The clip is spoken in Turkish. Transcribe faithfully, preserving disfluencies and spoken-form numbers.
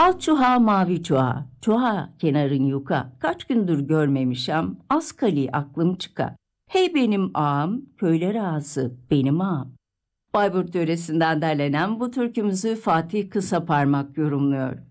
Al çuha mavi çuha, çuha kenarın yuka, kaç gündür görmemişem, az kali aklım çıka. Hey benim ağam, köyler ağası benim ağam. Bayburt yöresinden derlenen bu türkümüzü Fatih Kısaparmak yorumluyor.